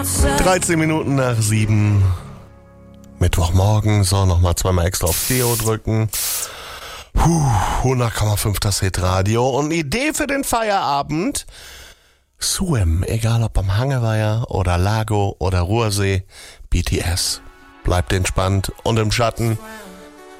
13 Minuten nach 7. Mittwochmorgen. So, nochmal zweimal extra aufs Deo drücken. 100,5 das Hitradio. Und Idee für den Feierabend. Swim, egal ob am Hangeweiher oder Lago oder Ruhrsee. BTS. Bleibt entspannt und im Schatten.